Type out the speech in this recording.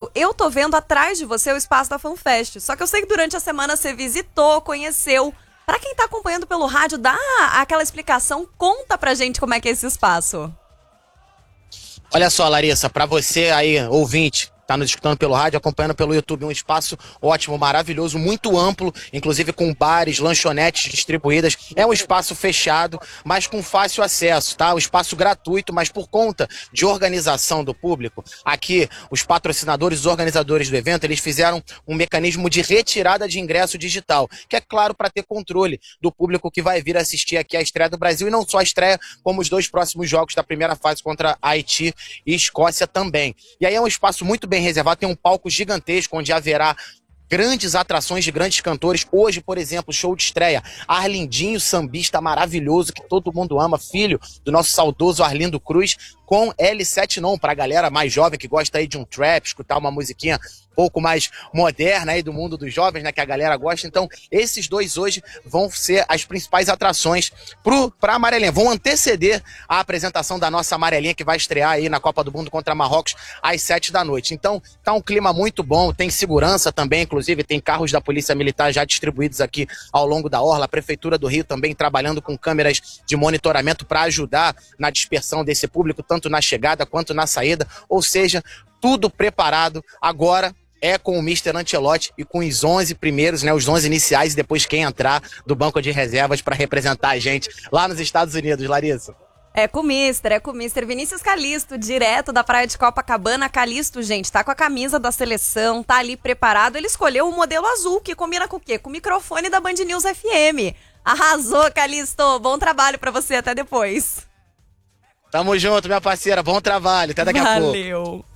eu tô vendo atrás de você o espaço da FanFest. Só que eu sei que durante a semana você visitou, conheceu. Pra quem tá acompanhando pelo rádio, dá aquela explicação, conta pra gente como é que é esse espaço. Olha só, Larissa, pra você aí, ouvinte, tá nos escutando pelo rádio, acompanhando pelo YouTube, um espaço ótimo, maravilhoso, muito amplo, inclusive com bares, lanchonetes distribuídas. É um espaço fechado, mas com fácil acesso, tá? Um espaço gratuito, mas por conta de organização do público, aqui os patrocinadores, os organizadores do evento, eles fizeram um mecanismo de retirada de ingresso digital, que é claro para ter controle do público que vai vir assistir aqui a estreia do Brasil, e não só a estreia, como os 2 próximos jogos da primeira fase contra Haiti e Escócia também. E aí é um espaço muito bem reservado, tem um palco gigantesco onde haverá grandes atrações de grandes cantores. Hoje, por exemplo, show de estreia, Arlindinho, sambista maravilhoso, que todo mundo ama, filho do nosso saudoso Arlindo Cruz, com L7 Non, pra galera mais jovem que gosta aí de um trap, escutar uma musiquinha um pouco mais moderna aí do mundo dos jovens, né, que a galera gosta. Então, esses 2 hoje vão ser as principais atrações pra Amarelinha. Vão anteceder a apresentação da nossa Amarelinha, que vai estrear aí na Copa do Mundo contra Marrocos às 7 da noite. Então, tá um clima muito bom, tem segurança também, inclusive tem carros da Polícia Militar já distribuídos aqui ao longo da orla. A Prefeitura do Rio também trabalhando com câmeras de monitoramento para ajudar na dispersão desse público, tanto na chegada quanto na saída. Ou seja, tudo preparado. Agora é com o Mr. Ancelotti e com os 11 primeiros, né, os 11 iniciais, e depois quem entrar do banco de reservas para representar a gente lá nos Estados Unidos, Larissa. É com o Mister Vinícius Calisto, direto da praia de Copacabana. Calisto, gente, tá com a camisa da seleção, tá ali preparado. Ele escolheu o modelo azul, que combina com o quê? Com o microfone da Band News FM. Arrasou, Calisto. Bom trabalho pra você, até depois. Tamo junto, minha parceira. Bom trabalho. Até daqui a pouco. Valeu.